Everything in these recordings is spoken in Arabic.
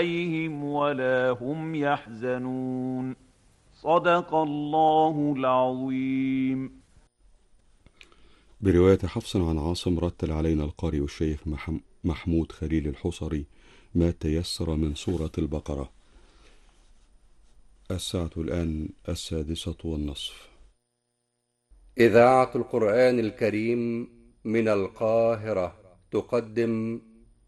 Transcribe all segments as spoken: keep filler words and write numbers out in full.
عليهم ولا هم يحزنون. صدق الله العظيم. برواية حفص عن عاصم رتل علينا القارئ الشيخ محمود خليل الحصري ما تيسر من سورة البقرة. الساعة الآن السادسة والنصف. إذاعة القرآن الكريم من القاهرة تقدم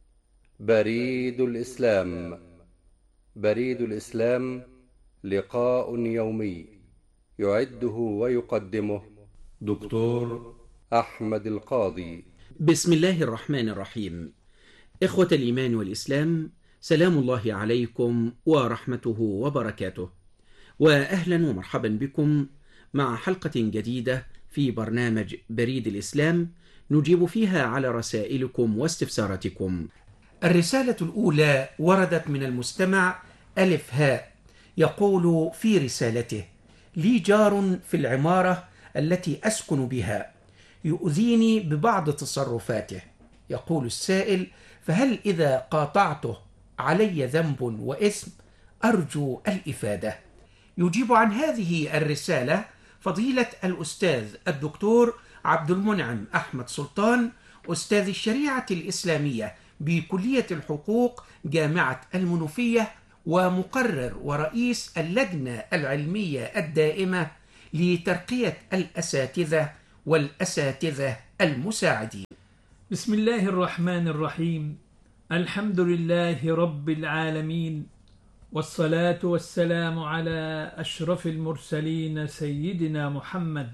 بريد الإسلام. بريد الإسلام لقاء يومي يعده ويقدمه دكتور أحمد القاضي. بسم الله الرحمن الرحيم. إخوة الإيمان والإسلام، سلام الله عليكم ورحمته وبركاته، وأهلا ومرحبا بكم مع حلقة جديدة في برنامج بريد الإسلام نجيب فيها على رسائلكم واستفساراتكم. الرسالة الأولى وردت من المستمع ألف هاء، يقول في رسالته: لي جار في العمارة التي أسكن بها يؤذيني ببعض تصرفاته. يقول السائل: فهل إذا قاطعته علي ذنب وإثم؟ أرجو الإفادة. يجيب عن هذه الرسالة فضيلة الأستاذ الدكتور عبد المنعم أحمد سلطان، أستاذ الشريعة الإسلامية بكلية الحقوق جامعة المنوفية، ومقرر ورئيس اللجنة العلمية الدائمة لترقية الأساتذة والأساتذة المساعدين. بسم الله الرحمن الرحيم. الحمد لله رب العالمين، والصلاة والسلام على أشرف المرسلين سيدنا محمد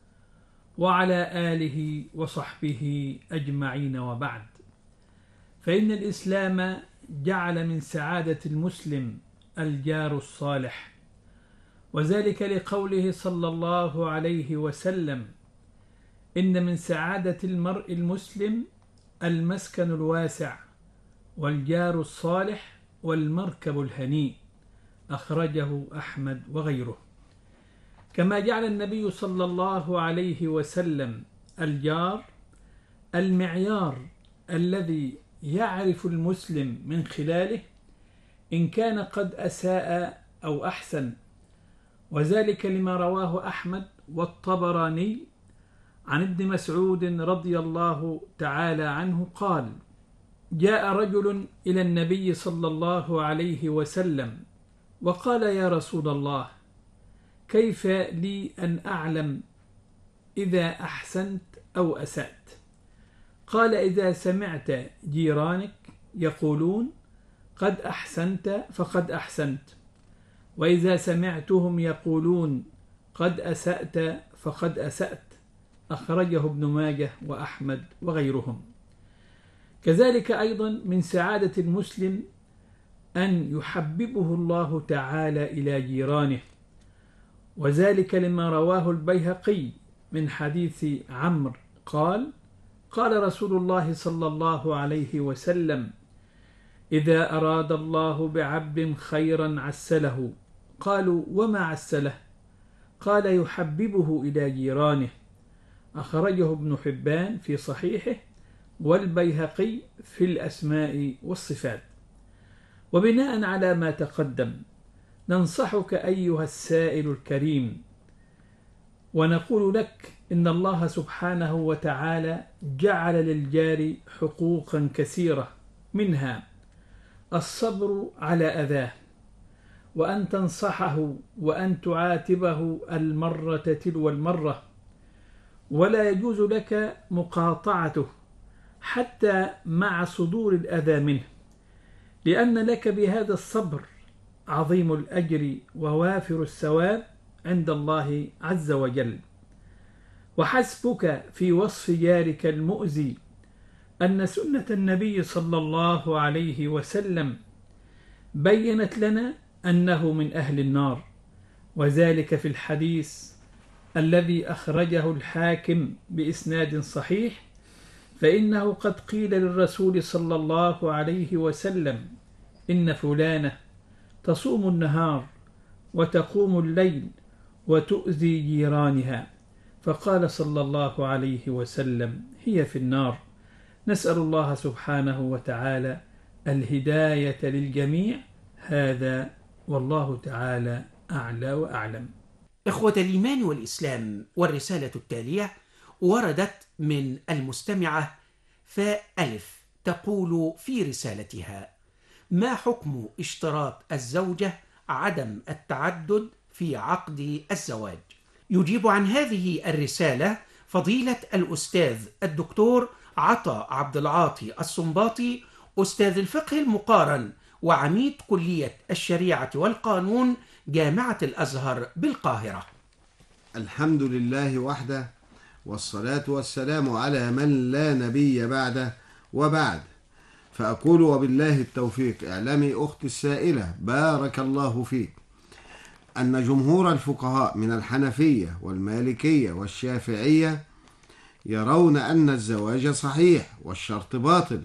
وعلى آله وصحبه أجمعين، وبعد. فإن الإسلام جعل من سعادة المسلم الجار الصالح، وذلك لقوله صلى الله عليه وسلم: إن من سعادة المرء المسلم المسكن الواسع والجار الصالح والمركب الهنيء. أخرجه أحمد وغيره. كما جعل النبي صلى الله عليه وسلم الجار المعيار الذي يعرف المسلم من خلاله إن كان قد أساء أو أحسن، وذلك لما رواه أحمد والطبراني عن ابن مسعود رضي الله تعالى عنه قال: جاء رجل إلى النبي صلى الله عليه وسلم وقال: يا رسول الله، كيف لي أن أعلم إذا أحسنت أو أسأت؟ قال: إذا سمعت جيرانك يقولون قد أحسنت فقد أحسنت، وإذا سمعتهم يقولون قد أسأت فقد أسأت. أخرجه ابن ماجه وأحمد وغيرهم. كذلك أيضا من سعادة المسلم أن يحببه الله تعالى إلى جيرانه، وذلك لما رواه البيهقي من حديث عمرو قال: قال رسول الله صلى الله عليه وسلم: إذا أراد الله بعبد خيرا عسله. قالوا: وما عسله؟ قال: يحببه إلى جيرانه. أخرجه ابن حبان في صحيحه والبيهقي في الأسماء والصفات. وبناء على ما تقدم ننصحك أيها السائل الكريم ونقول لك إن الله سبحانه وتعالى جعل للجار حقوقا كثيرة، منها الصبر على أذاه، وأن تنصحه وأن تعاتبه المرة تلو المرة، ولا يجوز لك مقاطعته حتى مع صدور الأذى منه، لأن لك بهذا الصبر عظيم الأجر ووافر الثواب عند الله عز وجل. وحسبك في وصف جارك المؤذي أن سنة النبي صلى الله عليه وسلم بينت لنا أنه من أهل النار، وذلك في الحديث الذي أخرجه الحاكم بإسناد صحيح: فإنه قد قيل للرسول صلى الله عليه وسلم: إن فلانة تصوم النهار وتقوم الليل وتؤذي جيرانها، فقال صلى الله عليه وسلم: هي في النار. نسأل الله سبحانه وتعالى الهداية للجميع هذا والله تعالى أعلى وأعلم. إخوة الإيمان والإسلام، والرسالة التالية وردت من المستمعة فاء ألف، تقول في رسالتها: ما حكم اشتراط الزوجة عدم التعدد في عقد الزواج؟ يجيب عن هذه الرسالة فضيلة الأستاذ الدكتور عطا عبد العاطي السنباطي، أستاذ الفقه المقارن وعميد كلية الشريعة والقانون جامعة الأزهر بالقاهرة. الحمد لله وحده، والصلاة والسلام على من لا نبي بعده، وبعد. فأقول وبالله التوفيق. اعلمي أختي السائلة بارك الله فيك أن جمهور الفقهاء من الحنفية والمالكية والشافعية يرون أن الزواج صحيح والشرط باطل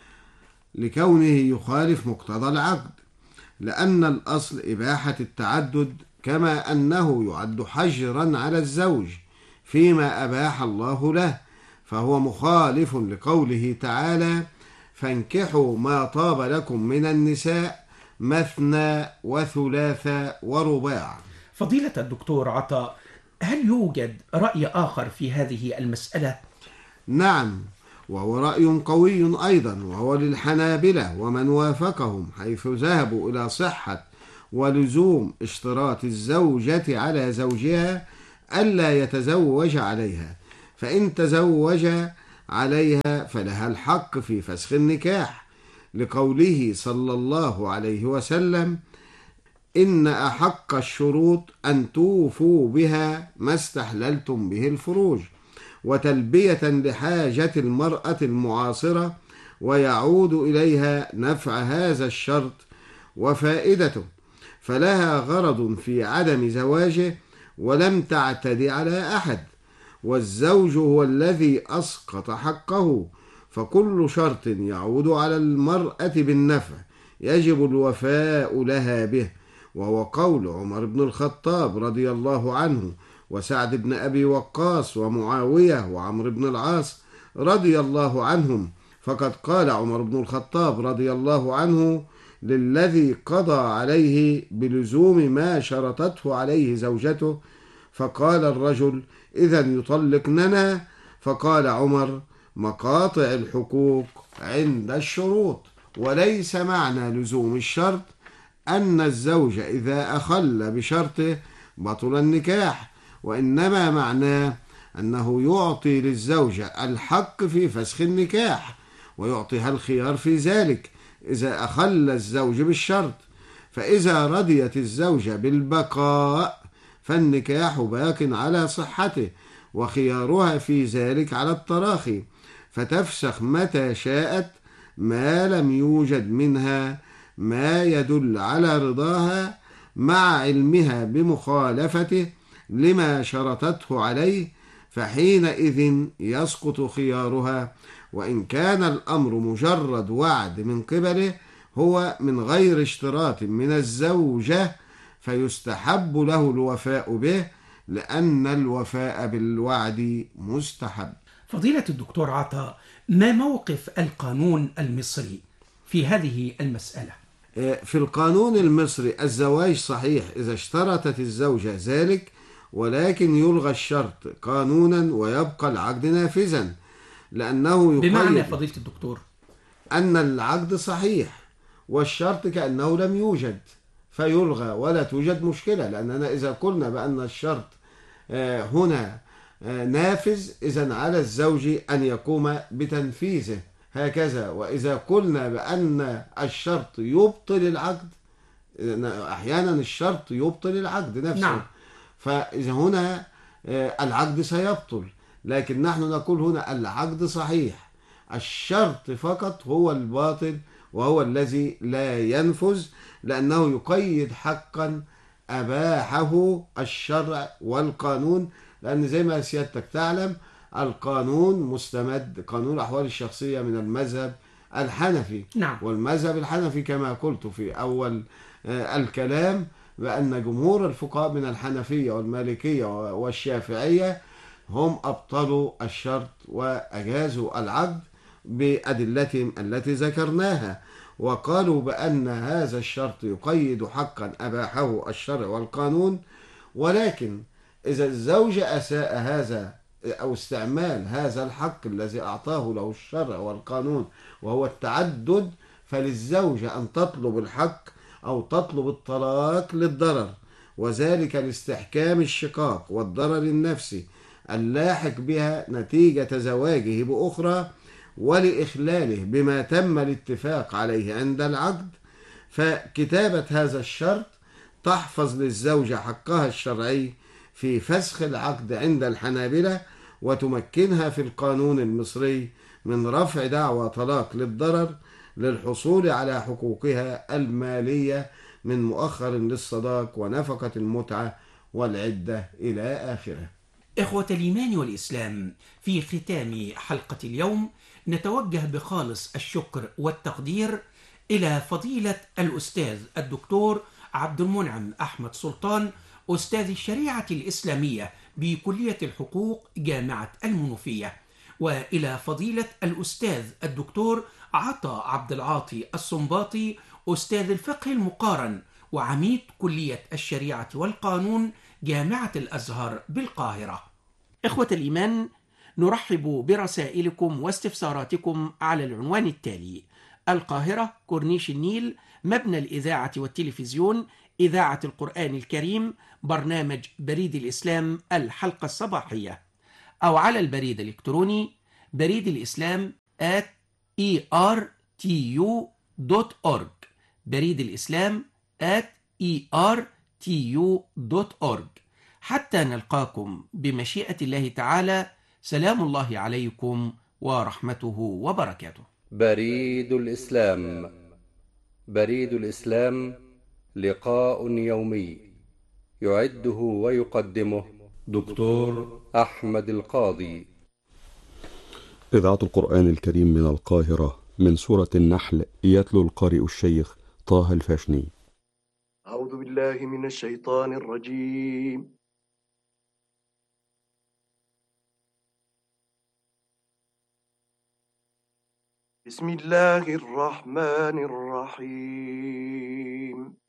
لكونه يخالف مقتضى العقد، لأن الأصل إباحة التعدد، كما أنه يعد حجرا على الزوج فيما أباح الله له، فهو مخالف لقوله تعالى: فانكحوا ما طاب لكم من النساء مثنى وثلاث ورباع. فضيلة الدكتور عطاء، هل يوجد رأي آخر في هذه المسألة؟ نعم، وهو رأي قوي أيضا، وهو للحنابلة ومن وافقهم، حيث ذهبوا إلى صحة ولزوم اشتراط الزوجة على زوجها ألا يتزوج عليها، فإن تزوج عليها فلها الحق في فسخ النكاح، لقوله صلى الله عليه وسلم: إن أحق الشروط أن توفوا بها ما استحللتم به الفروج، وتلبية لحاجة المرأة المعاصرة، ويعود إليها نفع هذا الشرط وفائدته، فلها غرض في عدم زواجه ولم تعتدي على أحد، والزوج هو الذي أسقط حقه، فكل شرط يعود على المرأة بالنفع يجب الوفاء لها به، وهو قول عمر بن الخطاب رضي الله عنه، وسعد بن أبي وقاص، ومعاوية، وعمرو بن العاص رضي الله عنهم. فقد قال عمر بن الخطاب رضي الله عنه للذي قضى عليه بلزوم ما شرطته عليه زوجته، فقال الرجل: إذا يطلقننا؟ فقال عمر: مقاطع الحقوق عند الشروط. وليس معنى لزوم الشرط أن الزوج إذا أخل بشرطه بطل النكاح، وإنما معناه أنه يعطي للزوجة الحق في فسخ النكاح، ويعطيها الخيار في ذلك إذا أخل الزوج بالشرط، فإذا رضيت الزوجة بالبقاء فالنكاح باق على صحته، وخيارها في ذلك على التراخي، فتفسخ متى شاءت ما لم يوجد منها ما يدل على رضاها، مع علمها بمخالفته لما شرطته عليه، فحينئذ يسقط خيارها، وإن كان الأمر مجرد وعد من قبله هو من غير اشتراط من الزوجة، فيستحب له الوفاء به، لأن الوفاء بالوعد مستحب. فضيلة الدكتور عطاء، ما موقف القانون المصري في هذه المسألة؟ في القانون المصري الزواج صحيح إذا اشترطت الزوجة ذلك، ولكن يلغى الشرط قانونا ويبقى العقد نافذا، لأنه يقيد. بمعنى فضيلة الدكتور أن العقد صحيح والشرط كأنه لم يوجد، فيلغى ولا توجد مشكلة، لأننا إذا قلنا بأن الشرط هنا نافذ، إذن على الزوج أن يقوم بتنفيذه هكذا. وإذا قلنا بأن الشرط يبطل العقد، أحيانا الشرط يبطل العقد نفسه، نعم. فإذا هنا العقد سيبطل، لكن نحن نقول هنا العقد صحيح، الشرط فقط هو الباطل، وهو الذي لا ينفذ، لأنه يقيد حقا أباحه الشرع والقانون، لأن زي ما سيادتك تعلم القانون مستمد، قانون الأحوال الشخصية، من المذهب الحنفي. نعم. والمذهب الحنفي كما قلت في أول الكلام بأن جمهور الفقهاء من الحنفية والمالكية والشافعية هم أبطلوا الشرط وأجازوا العقد بأدلتهم التي ذكرناها. وقالوا بأن هذا الشرط يقيد حقا أباحه الشرع والقانون. ولكن إذا الزوج أساء هذا أو استعمال هذا الحق الذي أعطاه له الشرع والقانون وهو التعدد، فللزوجة أن تطلب الحق أو تطلب الطلاق للضرر، وذلك لاستحكام الشقاق والضرر النفسي اللاحق بها نتيجة زواجه بأخرى، ولإخلاله بما تم الاتفاق عليه عند العقد. فكتابة هذا الشرط تحفظ للزوجة حقها الشرعي في فسخ العقد عند الحنابلة، وتمكنها في القانون المصري من رفع دعوى طلاق للضرر للحصول على حقوقها المالية من مؤخر للصداق ونفقة المتعة والعدة إلى آخره. إخوة الإيمان والإسلام، في ختام حلقة اليوم نتوجه بخالص الشكر والتقدير إلى فضيلة الأستاذ الدكتور عبد المنعم أحمد سلطان، أستاذ الشريعة الإسلامية بكلية الحقوق جامعة المنوفية، وإلى فضيلة الأستاذ الدكتور عطا عبد العاطي السنباطي، أستاذ الفقه المقارن وعميد كلية الشريعة والقانون جامعة الأزهر بالقاهرة. إخوة الإيمان، نرحب برسائلكم واستفساراتكم على العنوان التالي: القاهرة، كورنيش النيل، مبنى الإذاعة والتلفزيون، إذاعة القرآن الكريم، برنامج بريد الإسلام الحلقة الصباحية، أو على البريد الإلكتروني بريد الإسلام at e r t u dot org، بريد الإسلام at e r t u dot org. حتى نلقاكم بمشيئة الله تعالى، سلام الله عليكم ورحمته وبركاته. بريد الإسلام. بريد الإسلام لقاء يومي يعده ويقدمه دكتور أحمد القاضي. إذاعة القرآن الكريم من القاهرة، من سورة النحل، يتلو القارئ الشيخ طه الفاشني. أعوذ بالله من الشيطان الرجيم. بسم الله الرحمن الرحيم.